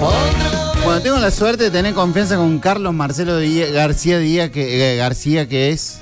Bueno, tengo la suerte de tener confianza con Carlos Marcelo García, que es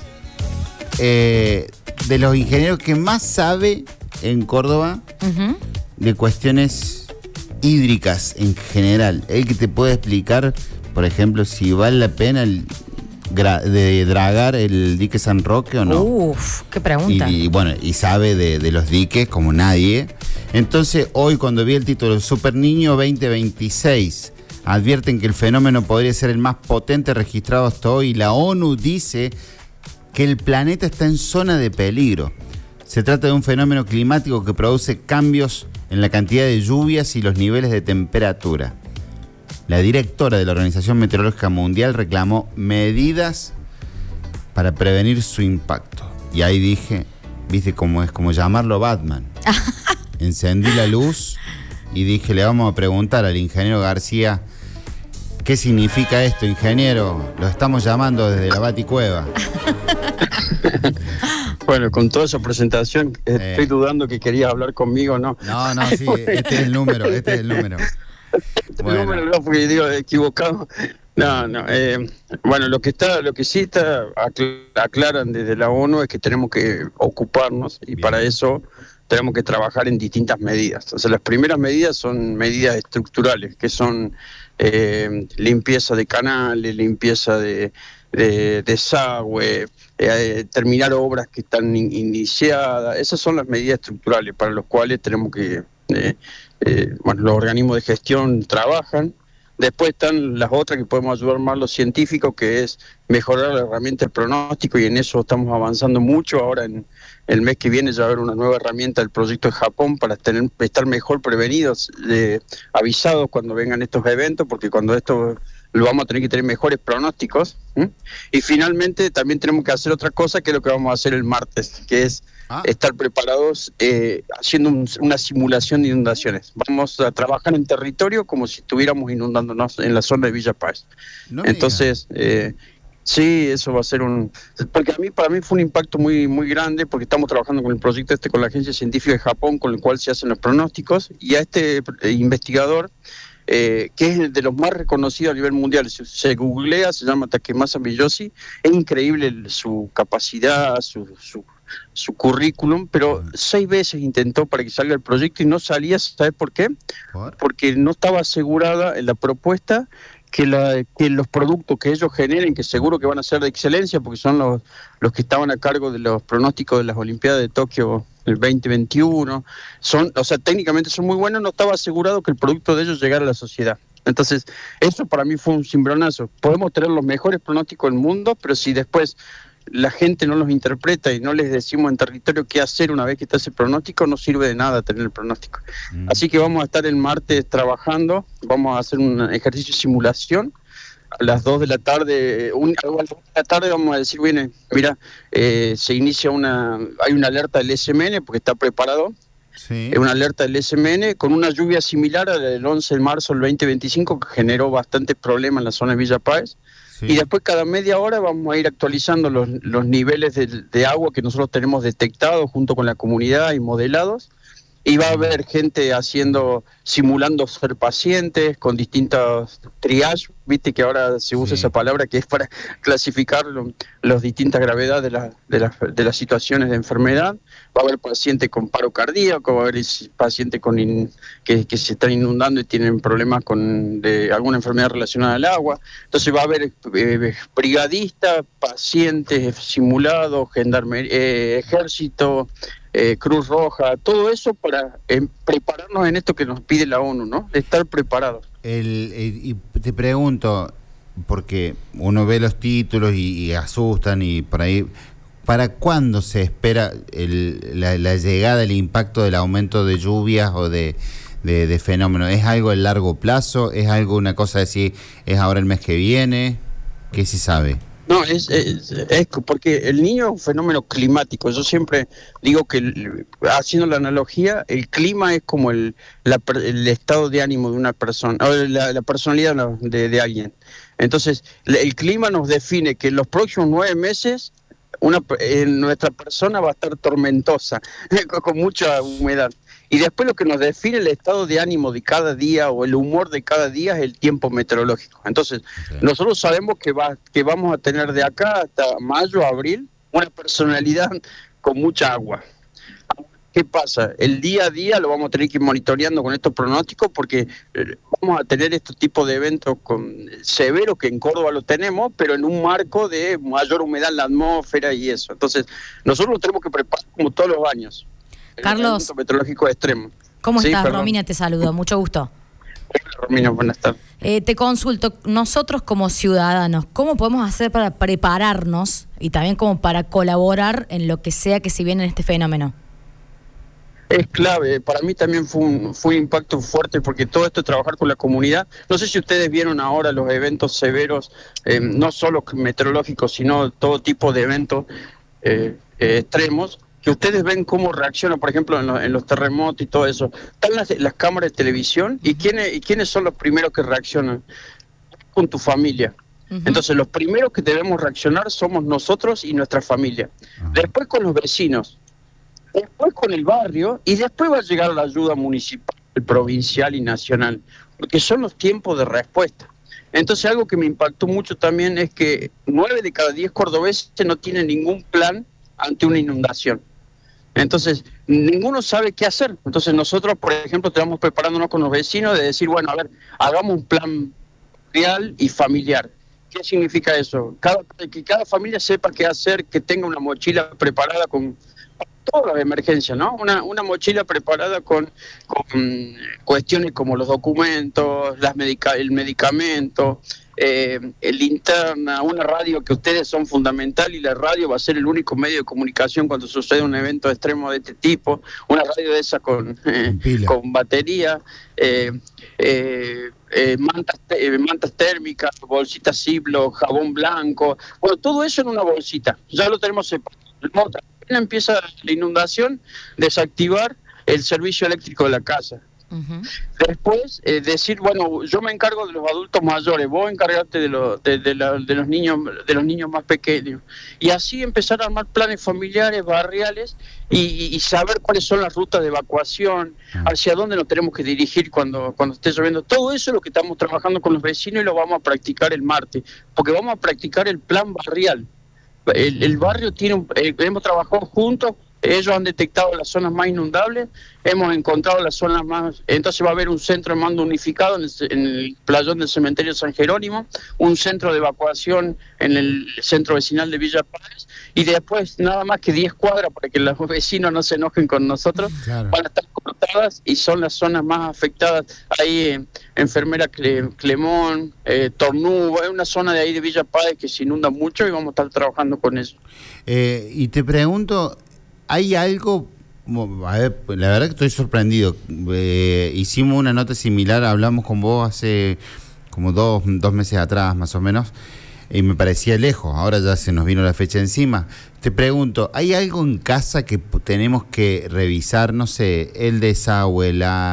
de los ingenieros que más sabe en Córdoba de cuestiones hídricas en general. Él que te puede explicar, por ejemplo, si vale la pena de dragar el dique San Roque o no. Uf, qué pregunta. Y bueno, y sabe de los diques como nadie. Entonces, hoy cuando vi el título Super Niño 2026, advierten que el fenómeno podría ser el más potente registrado hasta hoy. La ONU dice que el planeta está en zona de peligro. Se trata de un fenómeno climático que produce cambios en la cantidad de lluvias y los niveles de temperatura. La directora de la Organización Meteorológica Mundial reclamó medidas para prevenir su impacto. Y ahí dije, viste cómo es, como llamarlo Batman. Encendí la luz y dije, le vamos a preguntar al ingeniero García, ¿qué significa esto, ingeniero? Lo estamos llamando desde la Baticueva. Bueno, con toda esa presentación, estoy dudando que querías hablar conmigo, ¿no? No, sí, este es el número. Bueno. Número no, porque digo, equivocado. No. Bueno, lo que sí está aclaran desde la ONU es que tenemos que ocuparnos y bien. Para eso tenemos que trabajar en distintas medidas. O sea, las primeras medidas son medidas estructurales, que son limpieza de canales, limpieza de desagüe, terminar obras que están iniciadas. Esas son las medidas estructurales para las cuales tenemos que, los organismos de gestión trabajan. Después están las otras que podemos ayudar más los científicos, que es mejorar la herramienta del pronóstico, y en eso estamos avanzando mucho. Ahora en el mes que viene ya va a haber una nueva herramienta del proyecto de Japón para estar mejor prevenidos, avisados cuando vengan estos eventos, porque cuando esto lo vamos a tener que tener mejores pronósticos. Y finalmente también tenemos que hacer otra cosa, que es lo que vamos a hacer el martes, que es estar preparados haciendo una simulación de inundaciones. Vamos a trabajar en territorio como si estuviéramos inundándonos en la zona de Villa Páez. Entonces, sí, eso va a ser porque para mí fue un impacto muy, muy grande, porque estamos trabajando con el proyecto con la Agencia Científica de Japón, con el cual se hacen los pronósticos, y a este investigador, que es de los más reconocidos a nivel mundial, se googlea, se llama Takemasa Miyoshi, es increíble su capacidad, su currículum, pero 6 veces intentó para que salga el proyecto y no salía. ¿Sabes por qué? Porque no estaba asegurada en la propuesta que los productos que ellos generen, que seguro que van a ser de excelencia, porque son los que estaban a cargo de los pronósticos de las Olimpiadas de Tokio el 2021, técnicamente son muy buenos, no estaba asegurado que el producto de ellos llegara a la sociedad. Entonces, eso para mí fue un cimbronazo. Podemos tener los mejores pronósticos del mundo, pero si después la gente no los interpreta y no les decimos en territorio qué hacer una vez que está ese pronóstico, no sirve de nada tener el pronóstico. Así que vamos a estar el martes trabajando, vamos a hacer un ejercicio de simulación. A las 2 de la tarde, vamos a decir, mira, se inicia hay una alerta del SMN, porque está preparado. Sí. Es una alerta del SMN con una lluvia similar a la del 11 de marzo del 2025, que generó bastantes problemas en la zona de Villa Páez. Sí. Y después cada media hora vamos a ir actualizando los niveles de agua que nosotros tenemos detectados junto con la comunidad y modelados. Y va a haber gente simulando ser pacientes con distintos triage, viste que ahora se usa esa palabra, que es para clasificar las distintas gravedades de las situaciones de enfermedad. Va a haber pacientes con paro cardíaco, va a haber pacientes que se están inundando y tienen problemas de alguna enfermedad relacionada al agua. Entonces va a haber brigadistas, pacientes simulados, ejército, Cruz Roja, todo eso para prepararnos en esto que nos pide la ONU, ¿no? De estar preparados. Y te pregunto, porque uno ve los títulos y asustan, y por ahí, ¿para cuándo se espera la llegada, el impacto del aumento de lluvias o de fenómenos? ¿Es algo a largo plazo? ¿Es algo, una cosa de si es ahora el mes que viene? ¿Qué se sabe? No, es porque el niño es un fenómeno climático. Yo siempre digo que, haciendo la analogía, el clima es como el estado de ánimo de una persona, o la personalidad de alguien. Entonces, el clima nos define que en los próximos 9 meses nuestra persona va a estar tormentosa, con mucha humedad. Y después lo que nos define el estado de ánimo de cada día o el humor de cada día es el tiempo meteorológico. Entonces, nosotros sabemos que vamos a tener de acá hasta mayo, abril, una personalidad con mucha agua. ¿Qué pasa? El día a día lo vamos a tener que ir monitoreando con estos pronósticos porque vamos a tener este tipo de eventos severos que en Córdoba lo tenemos, pero en un marco de mayor humedad en la atmósfera y eso. Entonces, nosotros lo tenemos que preparar como todos los años. Carlos, meteorológico extremo. ¿Cómo estás? Perdón. Romina te saludo, mucho gusto. Hola, Romina, buenas tardes. Te consulto, nosotros como ciudadanos, ¿cómo podemos hacer para prepararnos y también como para colaborar en lo que sea que se viene en este fenómeno? Es clave, para mí también fue un impacto fuerte porque todo esto es trabajar con la comunidad. No sé si ustedes vieron ahora los eventos severos, no solo meteorológicos, sino todo tipo de eventos extremos, que ustedes ven cómo reaccionan, por ejemplo, en los terremotos y todo eso. Están las cámaras de televisión y ¿quiénes son los primeros que reaccionan? Con tu familia. Entonces, los primeros que debemos reaccionar somos nosotros y nuestra familia. Después con los vecinos. Después con el barrio y después va a llegar la ayuda municipal, provincial y nacional, porque son los tiempos de respuesta. Entonces algo que me impactó mucho también es que 9 de cada 10 cordobeses no tienen ningún plan ante una inundación. Entonces ninguno sabe qué hacer. Entonces nosotros, por ejemplo, estamos preparándonos con los vecinos de decir, bueno, a ver, hagamos un plan real y familiar. ¿Qué significa eso? Que cada familia sepa qué hacer, que tenga una mochila preparada con todas las emergencias, ¿no? Una mochila preparada con cuestiones como los documentos, el medicamento, linterna, una radio, que ustedes son fundamental y la radio va a ser el único medio de comunicación cuando sucede un evento extremo de este tipo, una radio de esa con batería, mantas térmicas, bolsitas Ziploc, jabón blanco, bueno, todo eso en una bolsita, ya lo tenemos separado. Empieza la inundación, desactivar el servicio eléctrico de la casa. Después decir, bueno, yo me encargo de los adultos mayores, vos encárgate de los niños más pequeños, y así empezar a armar planes familiares, barriales, y saber cuáles son las rutas de evacuación, hacia dónde nos tenemos que dirigir cuando esté lloviendo. Todo eso es lo que estamos trabajando con los vecinos y lo vamos a practicar el martes, porque vamos a practicar el plan barrial. El barrio hemos trabajado juntos, ellos han detectado las zonas más inundables, hemos encontrado las zonas más... Entonces va a haber un centro de mando unificado en el playón del cementerio San Jerónimo, un centro de evacuación en el centro vecinal de Villa Páez, y después nada más que 10 cuadras para que los vecinos no se enojen con nosotros, claro, van a estar cortadas y son las zonas más afectadas. Ahí Enfermera Clemón, Tornubo, es una zona de ahí de Villa Páez que se inunda mucho y vamos a estar trabajando con eso. Y te pregunto, ¿hay algo? A ver, la verdad que estoy sorprendido. Hicimos una nota similar, hablamos con vos hace como dos meses atrás más o menos, y me parecía lejos, ahora ya se nos vino la fecha encima. Te pregunto, ¿hay algo en casa que tenemos que revisar? No sé, el desagüe, la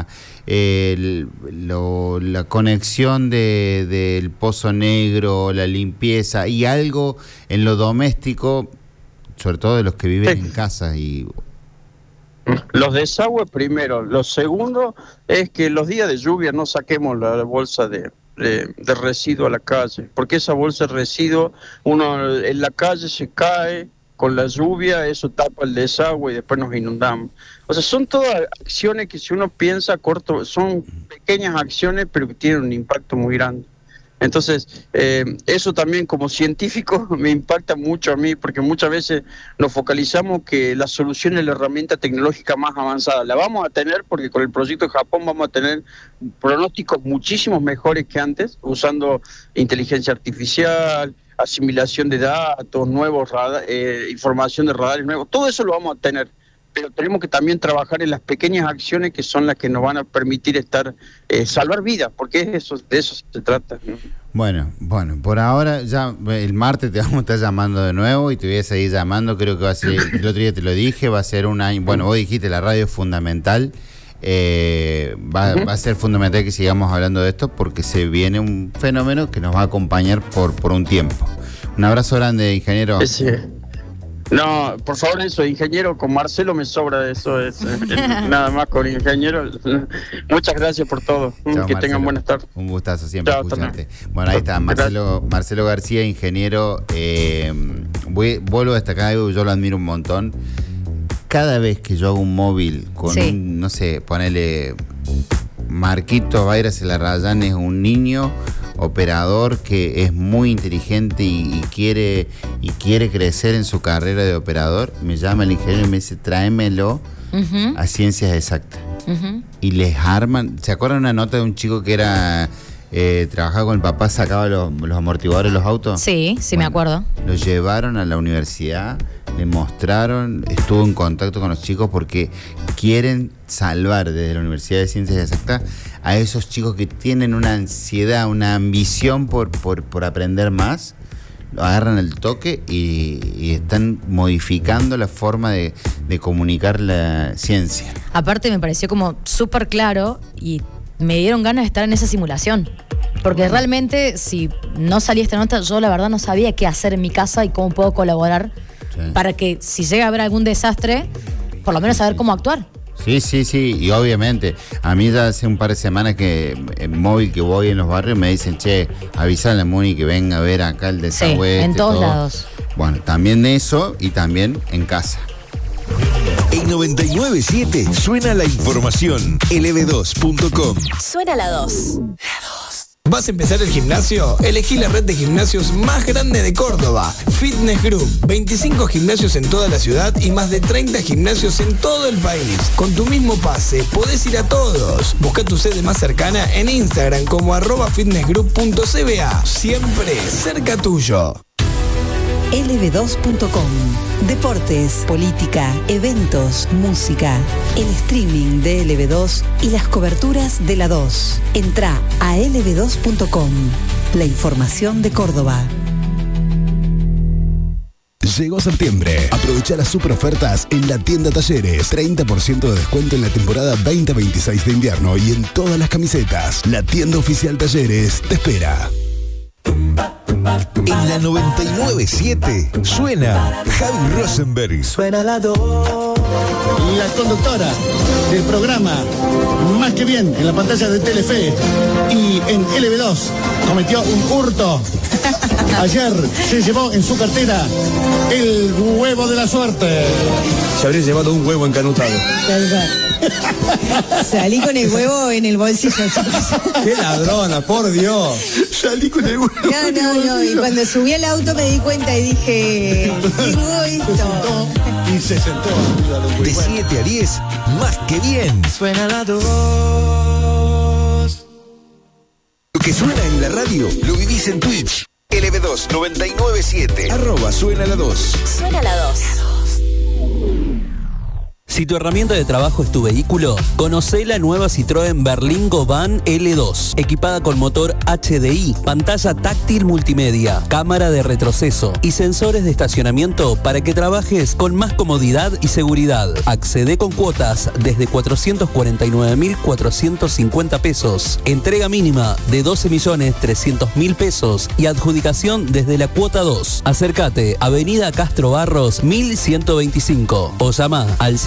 conexión del pozo negro, la limpieza, ¿y algo en lo doméstico, sobre todo de los que viven en casa? Los desagües primero. Lo segundo es que los días de lluvia no saquemos la bolsa de residuo a la calle, porque esa bolsa de residuo, uno en la calle se cae con la lluvia, eso tapa el desagüe y después nos inundamos. O sea, son todas acciones que si uno piensa a corto, son pequeñas acciones pero que tienen un impacto muy grande. Entonces, eso también como científico me impacta mucho a mí, porque muchas veces nos focalizamos que la solución es la herramienta tecnológica más avanzada. La vamos a tener porque con el proyecto de Japón vamos a tener pronósticos muchísimos mejores que antes, usando inteligencia artificial, asimilación de datos, nuevos información de radares nuevos, todo eso lo vamos a tener. Pero tenemos que también trabajar en las pequeñas acciones que son las que nos van a permitir salvar vidas, porque de eso se trata, ¿no? Bueno, por ahora ya el martes te vamos a estar llamando de nuevo y te voy a seguir llamando. Creo que va a ser, el otro día te lo dije, va a ser un año. Bueno, vos dijiste, la radio es fundamental. Va a ser fundamental que sigamos hablando de esto porque se viene un fenómeno que nos va a acompañar por un tiempo. Un abrazo grande, ingeniero. Sí. No, por favor, eso, ingeniero, con Marcelo me sobra eso, nada más con ingeniero. Muchas gracias por todo. Chao, que Marcelo. tengan buenas tardes. Un gustazo siempre Chao, escucharte. Bueno, ahí está, Marcelo García, ingeniero. Vuelvo a destacar algo que yo lo admiro un montón. Cada vez que yo hago un móvil con un, no sé, ponele Marquito Bayras Larrayán, es un niño operador que es muy inteligente y quiere crecer en su carrera de operador, me llama el ingeniero y me dice, tráemelo a Ciencias Exactas. Y les arman, ¿se acuerdan una nota de un chico que era trabajaba con el papá, sacaba los amortiguadores de los autos? Sí, me acuerdo. Lo llevaron a la universidad, le mostraron, estuvo en contacto con los chicos porque quieren salvar desde la Universidad de Ciencias Exactas a esos chicos que tienen una ansiedad, una ambición por aprender más. Lo agarran el toque y están modificando la forma de comunicar la ciencia. Aparte me pareció como súper claro y me dieron ganas de estar en esa simulación. Porque realmente, si no salía esta nota, yo la verdad no sabía qué hacer en mi casa y cómo puedo colaborar para que si llega a haber algún desastre, por lo menos saber cómo actuar. Sí, y obviamente, a mí ya hace un par de semanas que en móvil que voy en los barrios me dicen, che, avísale a Muni que venga a ver acá el desagüe. Sí, en todos lados. Bueno, también eso y también en casa. En 99.7 suena la información. lb2.com. Suena la 2. ¿Vas a empezar el gimnasio? Elegí la red de gimnasios más grande de Córdoba. Fitness Group. 25 gimnasios en toda la ciudad y más de 30 gimnasios en todo el país. Con tu mismo pase, podés ir a todos. Busca tu sede más cercana en Instagram como @fitnessgroup.cba. Siempre cerca tuyo. lb2.com. Deportes, política, eventos, música, el streaming de LB2 y las coberturas de la 2. Entrá a lb2.com. La información de Córdoba. Llegó septiembre. Aprovecha las super ofertas en la tienda Talleres. 30% de descuento en la temporada 2026 de invierno y en todas las camisetas. La tienda oficial Talleres te espera. En la 99.7 suena Javi Rosenberg. Suena la 2. La conductora del programa Más que Bien en la pantalla de Telefe y en LB2 cometió un hurto. Ayer se llevó en su cartera el huevo de la suerte. Se habría llevado un huevo encanutado. Salí con el huevo en el bolsillo, chicos. ¡Qué ladrona, por Dios! Salí con el huevo. No. Y cuando subí al auto me di cuenta y dije, tengo esto. Y se sentó. De 7 a 10, Más que Bien. Suena la 2. Lo que suena en la radio, lo vivís en Twitch. LB2 997. @suena la 2. Suena la 2. Si tu herramienta de trabajo es tu vehículo, conocé la nueva Citroën Berlingo Van L2, equipada con motor HDI, pantalla táctil multimedia, cámara de retroceso y sensores de estacionamiento para que trabajes con más comodidad y seguridad. Accede con cuotas desde 449.450 pesos, entrega mínima de 12.300.000 pesos y adjudicación desde la cuota 2. Acércate, Avenida Castro Barros 1125 o llama al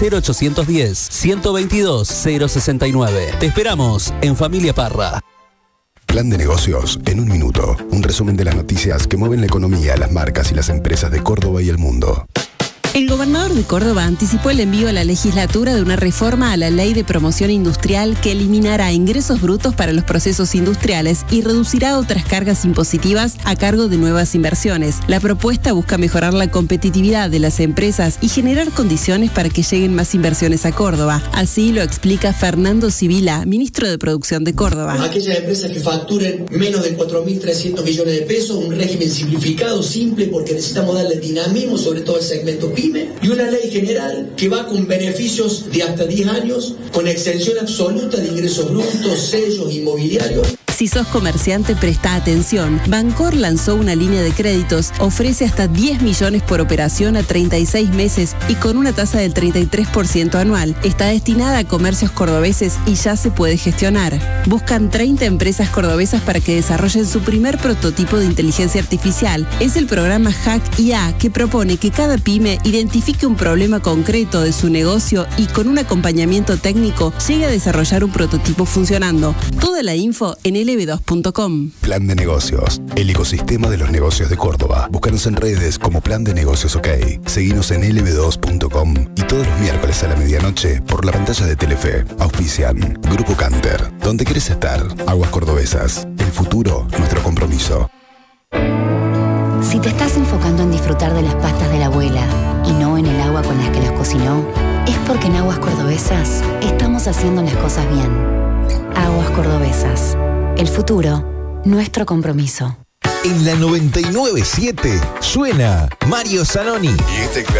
0810-122-069. Te esperamos en Familia Parra. Plan de negocios en un minuto. Un resumen de las noticias que mueven la economía, las marcas y las empresas de Córdoba y el mundo. El gobernador de Córdoba anticipó el envío a la legislatura de una reforma a la Ley de Promoción Industrial que eliminará ingresos brutos para los procesos industriales y reducirá otras cargas impositivas a cargo de nuevas inversiones. La propuesta busca mejorar la competitividad de las empresas y generar condiciones para que lleguen más inversiones a Córdoba. Así lo explica Fernando Sibila, ministro de Producción de Córdoba. Aquellas empresas que facturen menos de 4.300 millones de pesos, un régimen simplificado, simple, porque necesitamos darle dinamismo, sobre todo al segmento PYME, y una ley general que va con beneficios de hasta 10 años, con exención absoluta de ingresos brutos, sellos inmobiliarios. Si sos comerciante, presta atención. Bancor lanzó una línea de créditos, ofrece hasta 10 millones por operación a 36 meses y con una tasa del 33% anual. Está destinada a comercios cordobeses y ya se puede gestionar. Buscan 30 empresas cordobesas para que desarrollen su primer prototipo de inteligencia artificial. Es el programa Hack IA, que propone que cada pyme identifique un problema concreto de su negocio y con un acompañamiento técnico llegue a desarrollar un prototipo funcionando. Toda la info en lb2.com. Plan de Negocios, el ecosistema de los negocios de Córdoba. Búscanos en redes como Plan de Negocios OK. Seguinos en lb2.com y todos los miércoles a la medianoche por la pantalla de Telefe. Auspician Grupo Canter. ¿Dónde quieres estar? Aguas Cordobesas. El futuro, nuestro compromiso. Si te estás enfocando en disfrutar de las pastas de la abuela y no en el agua con las que las cocinó, es porque en Aguas Cordobesas estamos haciendo las cosas bien. Aguas Cordobesas. El futuro, nuestro compromiso. En la 99.7 suena Mario Zanoni. Y este